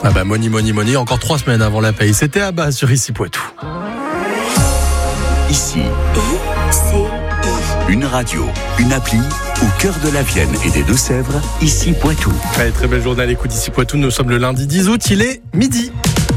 Money, encore 3 semaines avant la paye. C'était à bas sur Ici Poitou. Ici, une radio, une appli au cœur de la Vienne et des Deux-Sèvres, Ici Poitou. Allez, très belle journée à l'écoute d'Ici Poitou. Nous sommes le lundi 10 août, il est midi.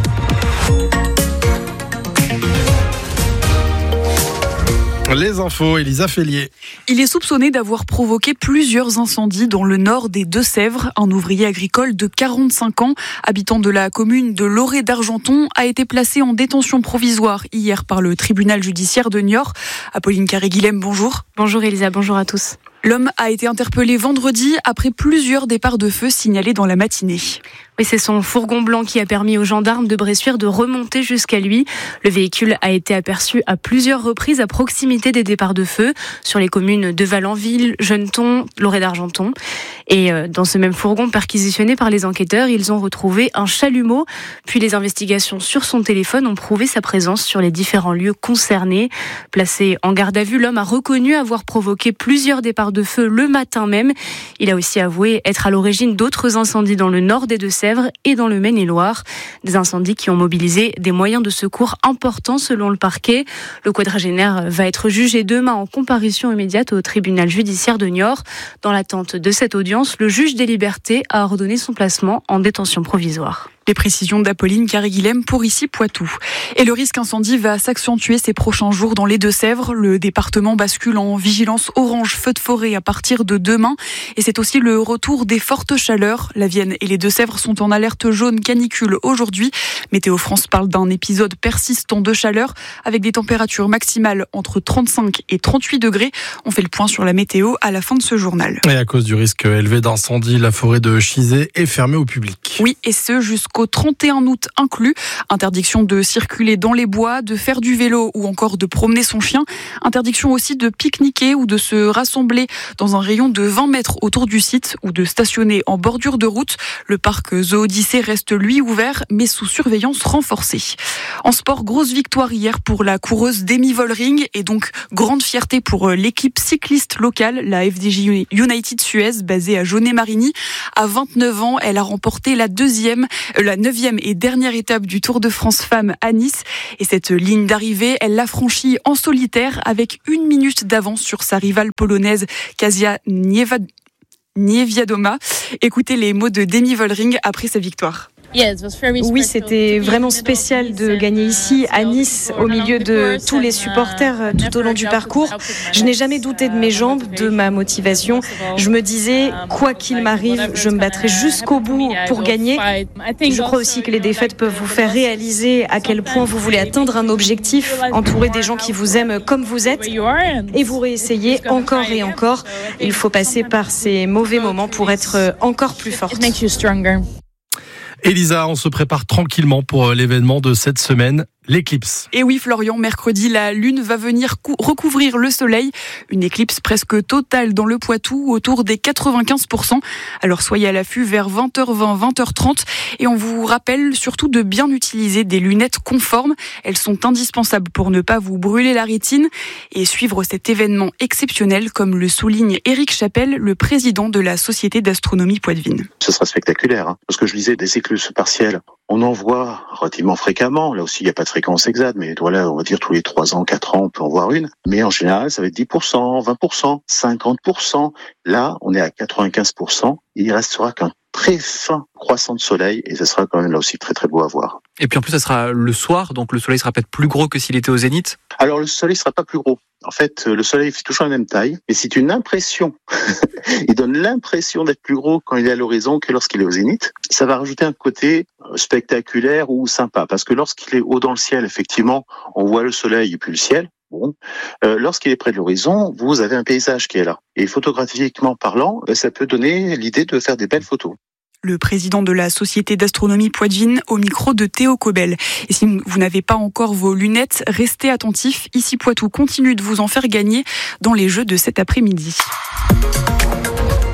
Les infos, Elisa Fellier. Il est soupçonné d'avoir provoqué plusieurs incendies dans le nord des Deux-Sèvres. Un ouvrier agricole de 45 ans, habitant de la commune de Loré d'Argenton, a été placé en détention provisoire hier par le tribunal judiciaire de Niort. Apolline Carré-Guilhem, bonjour. Bonjour Elisa, bonjour à tous. L'homme a été interpellé vendredi après plusieurs départs de feu signalés dans la matinée. Oui, c'est son fourgon blanc qui a permis aux gendarmes de Bressuire de remonter jusqu'à lui. Le véhicule a été aperçu à plusieurs reprises à proximité des départs de feu sur les communes de Valenville, Genneton, Loré d'Argenton. Et dans ce même fourgon perquisitionné par les enquêteurs, ils ont retrouvé un chalumeau. Puis les investigations sur son téléphone ont prouvé sa présence sur les différents lieux concernés. Placé en garde à vue, l'homme a reconnu avoir provoqué plusieurs départs de feu le matin même. Il a aussi avoué être à l'origine d'autres incendies dans le nord des Deux-Sèvres et dans le Maine-et-Loire. Des incendies qui ont mobilisé des moyens de secours importants selon le parquet. Le quadragénaire va être jugé demain en comparution immédiate au tribunal judiciaire de Niort. Dans l'attente de cette audience, le juge des libertés a ordonné son placement en détention provisoire. Les précisions d'Apolline Carré-Guilhem pour Ici Poitou. Et le risque incendie va s'accentuer ces prochains jours dans les Deux-Sèvres. Le département bascule en vigilance orange feu de forêt à partir de demain. Et c'est aussi le retour des fortes chaleurs. La Vienne et les Deux-Sèvres sont en alerte jaune canicule aujourd'hui. Météo France parle d'un épisode persistant de chaleur avec des températures maximales entre 35 et 38 degrés. On fait le point sur la météo à la fin de ce journal. Et à cause du risque élevé d'incendie, la forêt de Chizé est fermée au public. Oui, et ce jusqu'au 31 août inclus. Interdiction de circuler dans les bois, de faire du vélo ou encore de promener son chien. Interdiction aussi de pique-niquer ou de se rassembler dans un rayon de 20 mètres autour du site ou de stationner en bordure de route. Le parc Zoo-Odyssée reste lui ouvert mais sous surveillance renforcée. En sport, grosse victoire hier pour la coureuse Demi Vollering et donc grande fierté pour l'équipe cycliste locale, la FDJ United Suez basée à Jaunet-Marigny. À 29 ans, elle a remporté la 9e et dernière étape du Tour de France Femmes à Nice. Et cette ligne d'arrivée, elle l'a franchie en solitaire avec 1 minute d'avance sur sa rivale polonaise Kasia Niewiadoma. Écoutez les mots de Demi Vollering après sa victoire. Oui, c'était vraiment spécial de gagner ici, à Nice, au milieu de tous les supporters tout au long du parcours. Je n'ai jamais douté de mes jambes, de ma motivation. Je me disais, quoi qu'il m'arrive, je me battrai jusqu'au bout pour gagner. Je crois aussi que les défaites peuvent vous faire réaliser à quel point vous voulez atteindre un objectif, entouré des gens qui vous aiment comme vous êtes, et vous réessayez encore et encore. Il faut passer par ces mauvais moments pour être encore plus forte. Elisa, on se prépare tranquillement pour l'événement de cette semaine, l'éclipse. Et oui Florian, mercredi, la lune va venir recouvrir le soleil. Une éclipse presque totale dans le Poitou, autour des 95%. Alors soyez à l'affût vers 20h20, 20h30. Et on vous rappelle surtout de bien utiliser des lunettes conformes. Elles sont indispensables pour ne pas vous brûler la rétine et suivre cet événement exceptionnel, comme le souligne Éric Chapelle, le président de la Société d'astronomie poitevine. Ce sera spectaculaire, parce que je disais, des éclipses partielles, on en voit relativement fréquemment. Là aussi, il n'y a pas de fréquence exacte, mais voilà, on va dire tous les 3 ans, 4 ans, on peut en voir une. Mais en général, ça va être 10%, 20%, 50%. Là, on est à 95%. Il restera qu'un très fin croissant de soleil et ça sera quand même là aussi très très beau à voir. Et puis en plus, ça sera le soir, donc le soleil sera peut-être plus gros que s'il était au zénith. Alors le soleil sera pas plus gros. En fait, le soleil fait toujours la même taille, mais c'est une impression. Il donne l'impression d'être plus gros quand il est à l'horizon que lorsqu'il est au zénith. Ça va rajouter un côté spectaculaire ou sympa, parce que lorsqu'il est haut dans le ciel, effectivement, on voit le soleil et puis le ciel. Bon, lorsqu'il est près de l'horizon, vous avez un paysage qui est là. Et photographiquement parlant, ça peut donner l'idée de faire des belles photos. Le président de la Société d'astronomie poitevine au micro de Théo Cobel. Et si vous n'avez pas encore vos lunettes, restez attentifs. Ici Poitou continue de vous en faire gagner dans les jeux de cet après-midi.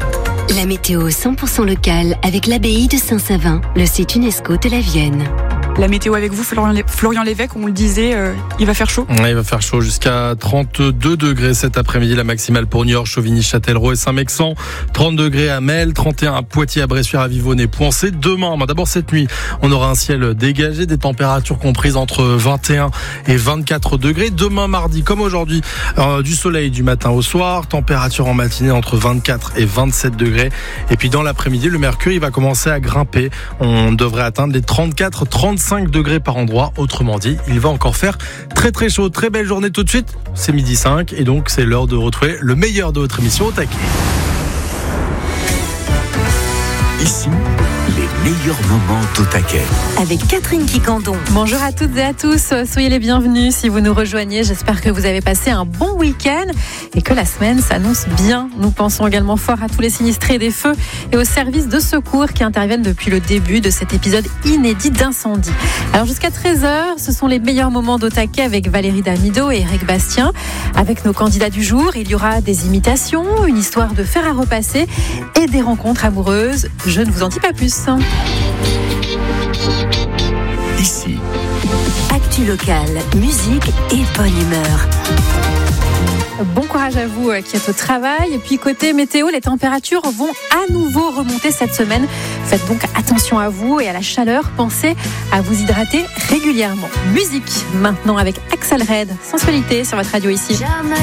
La météo 100% locale avec l'abbaye de Saint-Savin, le site UNESCO de la Vienne. La météo avec vous, Florian Lévesque, on le disait, il va faire chaud. Ouais, il va faire chaud jusqu'à 32 degrés cet après-midi, la maximale pour Niort, Chauvigny, Châtellerault et Saint-Mexan. 30 degrés à Mel, 31 à Poitiers, à Bressuire, à Vivonne et Poincé. Demain, d'abord cette nuit, on aura un ciel dégagé, des températures comprises entre 21 et 24 degrés. Demain, mardi, comme aujourd'hui, du soleil du matin au soir, température en matinée entre 24 et 27 degrés. Et puis dans l'après-midi, le mercure, il va commencer à grimper. On devrait atteindre les 34-35 degrés par endroit. Autrement dit, il va encore faire très très chaud. Très belle journée tout de suite. C'est 12h05 et donc c'est l'heure de retrouver le meilleur de votre émission au taquet. Ici, les meilleurs moments au taquet. Avec Catherine Quicandon. Bonjour à toutes et à tous, soyez les bienvenus si vous nous rejoignez. J'espère que vous avez passé un bon week-end et que la semaine s'annonce bien. Nous pensons également fort à tous les sinistrés des feux et aux services de secours qui interviennent depuis le début de cet épisode inédit d'incendie. Alors jusqu'à 13h, ce sont les meilleurs moments d'au taquet avec Valérie Damido et Eric Bastien. Avec nos candidats du jour, il y aura des imitations, une histoire de fer à repasser et des rencontres amoureuses. Je ne vous en dis pas plus. Ici, Actu locale, musique et bonne humeur. Bon courage à vous qui êtes au travail. Et puis côté météo, les températures vont à nouveau remonter cette semaine. Faites donc attention à vous et à la chaleur. Pensez à vous hydrater régulièrement. Musique maintenant avec Axel Red, Sensualité sur votre radio ici. Jamais